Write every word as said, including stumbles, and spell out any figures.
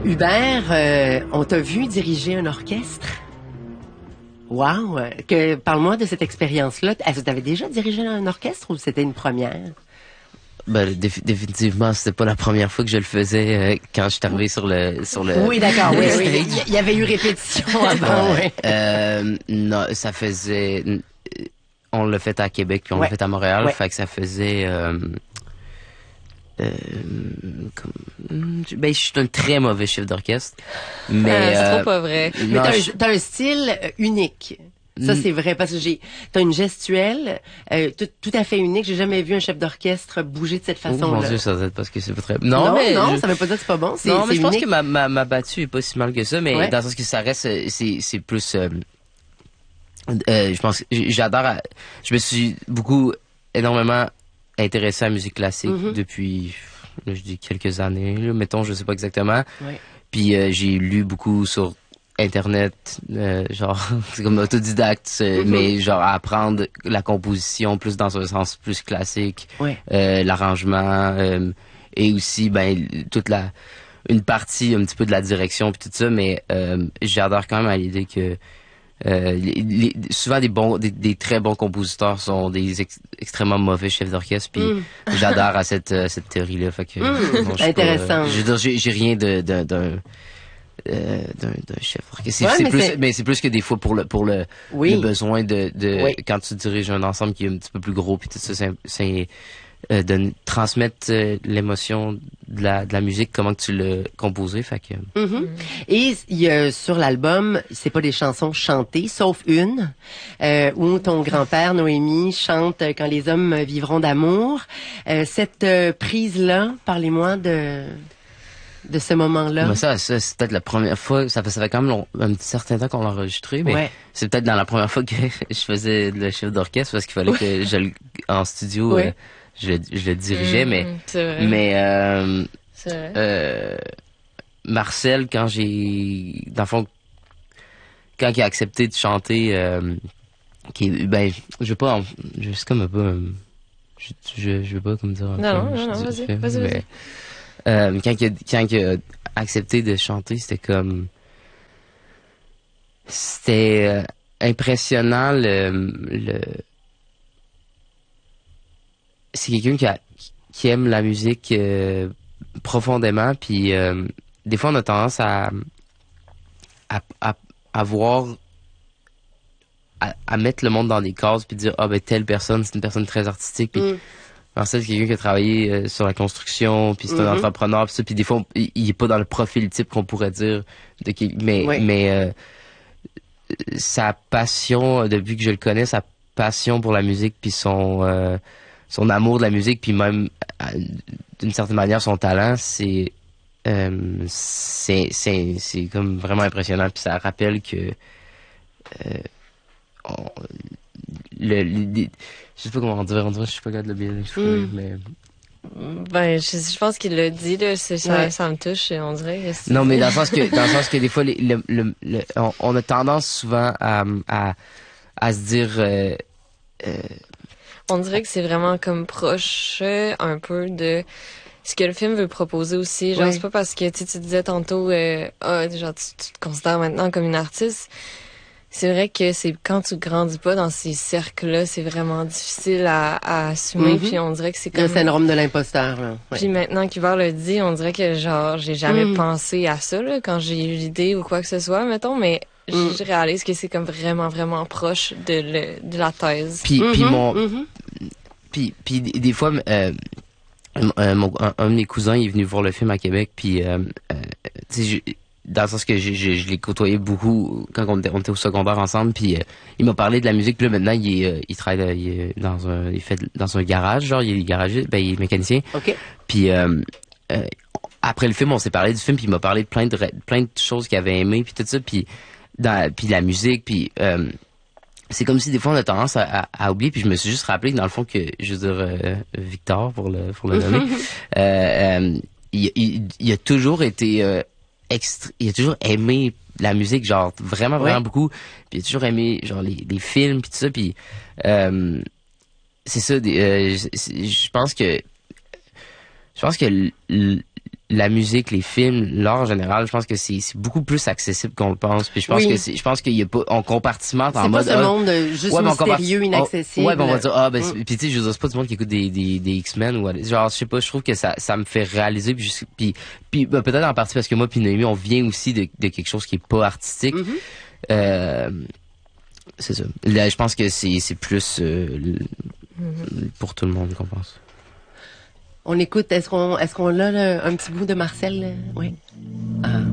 Hubert, euh, on t'a vu diriger un orchestre? Wow! Que, parle-moi de cette expérience-là. Est-ce que tu avais déjà dirigé un orchestre ou c'était une première? Ben, défi- définitivement, c'était pas la première fois que je le faisais euh, quand je suis arrivé sur le sur le. Oui, d'accord. Oui, oui. Il y avait eu répétition avant. Ouais. Ouais. Euh, non, ça faisait. On l'a fait à Québec puis on Ouais. l'a fait à Montréal, Ouais. fait que ça faisait. Euh, euh, comme, ben, je suis un très mauvais chef d'orchestre, mais Ah, c'est euh, trop pas vrai. Mais non, t'as, je- un, t'as un style euh, unique. Ça, Mm. c'est vrai, parce que j'ai, t'as une gestuelle euh, tout, tout à fait unique. J'ai jamais vu un chef d'orchestre bouger de cette Oh, mon façon-là. Dieu, ça doit être parce que c'est pas très. non, Non, mais non, je- ça veut pas dire que c'est pas bon. C'est, non, mais c'est je pense unique. que ma, ma, ma battue est pas si mal que ça, mais Ouais. dans le sens que ça reste, euh, c'est, c'est plus, euh, euh, je pense, que j- j'adore, à- je me suis beaucoup, énormément intéressé à la musique classique Mhm. depuis, là, je dis quelques années, là, mettons, je sais pas exactement. Ouais. Puis euh, j'ai lu beaucoup sur Internet, euh, genre, c'est comme autodidacte, euh, Mhm. mais genre à apprendre la composition plus dans un sens plus classique, Ouais. euh, l'arrangement, euh, et aussi, ben, toute la, une partie un petit peu de la direction puis tout ça, mais euh, j'adore quand même à l'idée que euh, les, les- souvent des bons, des, des très bons compositeurs sont des ex- extrêmement mauvais chefs d'orchestre, puis Mm. j'adore à cette euh, cette théorie-là, fait que Mm. non, je suis Intéressant. pas, euh, je veux dire, j'ai j'ai rien de d'un d'un euh, d'un d'un chef d'orchestre. C'est Ouais, c'est mais plus, c'est- mais c'est plus que des fois pour le pour le, Oui. le besoin de de Oui. quand tu diriges un ensemble qui est un petit peu plus gros puis tout ça, c'est c'est euh, de transmettre euh, l'émotion de la de la musique, comment que tu l'as composé, fait que Mhm. Et il y a, sur l'album, c'est pas des chansons chantées, sauf une, euh, où ton grand-père, Noémie, chante euh, Quand les hommes vivront d'amour. Euh, cette euh, prise-là, parlez-moi de de ce moment-là. moi, ça, ça c'est peut-être la première fois, ça fait, ça fait quand même long- un petit certain temps qu'on l'a enregistré, mais Ouais. c'est peut-être dans la première fois que je faisais le chef d'orchestre parce qu'il fallait que je le, en studio, Ouais. euh, je, le- je le dirigeais, Mm, mais, c'est vrai. mais, euh, C'est vrai. euh, Marcel, quand j'ai, dans le fond, quand il a accepté de chanter, euh, qui, ben, je veux pas, en- je suis comme un peu, euh, je, je, je veux pas comme dire. Non, comme non, je non, dis- vas-y, fait, vas-y, mais, vas-y. euh, quand il a, quand il a accepté de chanter, c'était comme, c'était euh, impressionnant le, le, c'est quelqu'un qui a, qui aime la musique euh, profondément, puis euh, des fois on a tendance à à, à, à voir à, à mettre le monde dans des cases puis dire ah ben telle personne c'est une personne très artistique puis Mm. Marcel c'est quelqu'un qui a travaillé euh, sur la construction puis c'est un Mhm. entrepreneur puis ça puis des fois on- il, il est pas dans le profil type qu'on pourrait dire de qui, mais Ouais. mais euh, sa passion euh, depuis que je le connais sa passion pour la musique puis son euh, son amour de la musique puis même euh, d'une certaine manière son talent c'est euh, c'est c'est c'est comme vraiment impressionnant puis ça rappelle que euh, on- le, le- le- je sais pas comment dire on dirait que je suis pas capable de le bien l'exprimer Mm. mais Ben, je, je pense qu'il l'a dit, là, c'est, ça, Ouais. ça me touche, on dirait. C'est- non mais dans le sens que dans le sens que des fois les- le, le, le- on, on a tendance souvent à à, à se dire euh, euh, On dirait que c'est vraiment comme proche euh, un peu de ce que le film veut proposer aussi. Genre, Ouais. c'est pas parce que tu sais, tu disais tantôt, euh, ah, genre, tu, tu te considères maintenant comme une artiste. C'est vrai que c'est quand tu grandis pas dans ces cercles-là, c'est vraiment difficile à, à assumer. Mhm. Puis on dirait que c'est Le comme. syndrome de l'imposteur. Là. Ouais. Puis maintenant qu'Hubert le dit, on dirait que genre j'ai jamais Mm. pensé à ça là, quand j'ai eu l'idée ou quoi que ce soit, mettons, mais Mm. je réalise que c'est comme vraiment vraiment proche de, le, de la thèse. puis puis Mhm, mon mhm. Puis, puis des des fois, euh, euh, mon, un, un de mes cousins il est venu voir le film à Québec, puis euh, euh, tu sais, je- dans le sens que je, je, je l'ai côtoyé beaucoup quand on était, on était au secondaire ensemble, puis euh, il m'a parlé de la musique, puis là maintenant il est, euh, il travaille euh, il est dans un, il fait dans un garage, genre il est garagiste, ben il est mécanicien, OK. puis euh, euh, après le film on s'est parlé du film, puis il m'a parlé de plein de ré- plein de choses qu'il avait aimé, puis tout ça, puis dans puis la musique, puis euh, c'est comme si des fois on a tendance à, à, à oublier, puis je me suis juste rappelé dans le fond que je veux dire euh, Victor pour le pour le nommer, euh, euh, il, il, il a toujours été euh, extra- il a toujours aimé la musique, genre vraiment vraiment Ouais. beaucoup, puis il a toujours aimé genre les, les films puis tout ça, puis euh, c'est ça des, euh, je je pense que je pense que l- l- la musique, les films, l'art en général, je pense que c'est c'est beaucoup plus accessible qu'on le pense. Puis je pense Oui. que c'est je pense qu'il y a pas on compartimente en C'est mode pas ce ah, monde euh, juste ouais, mais on compart- mystérieux, inaccessible. on- ouais, ben on va dire ah ben Mm. c'est- puis tu sais je veux dire, c'est pas du monde qui écoute des des des X-Men ou genre je sais pas, je trouve que ça ça me fait réaliser puis je- puis puis ben, peut-être en partie parce que moi puis Noémie on vient aussi de de quelque chose qui est pas artistique. Mhm. Euh, c'est ça. Là, je pense que c'est c'est plus euh, l- pour tout le monde qu'on pense. On écoute, est-ce qu'on est-ce qu'on a là, un petit bout de Marcel? euh? Oui. Ah.